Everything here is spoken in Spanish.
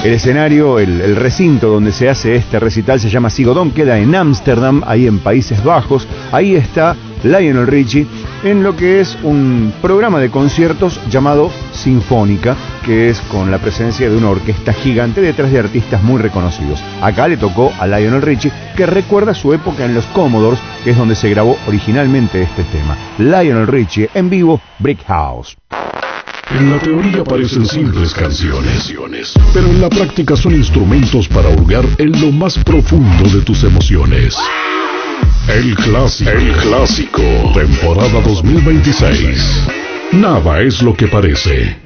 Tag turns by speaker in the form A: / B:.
A: El escenario, el recinto donde se hace este recital se llama Sigodón, queda en Ámsterdam, ahí en Países Bajos. Ahí está Lionel Richie en lo que es un programa de conciertos llamado Sinfónica, que es con la presencia de una orquesta gigante detrás de artistas muy reconocidos. Acá le tocó a Lionel Richie, que recuerda su época en los Commodores, que es donde se grabó originalmente este tema. Lionel Richie en vivo, Brick House.
B: En la teoría parecen simples canciones, pero en la práctica son instrumentos para hurgar en lo más profundo de tus emociones. El clásico, temporada 2026. Nada es lo que parece.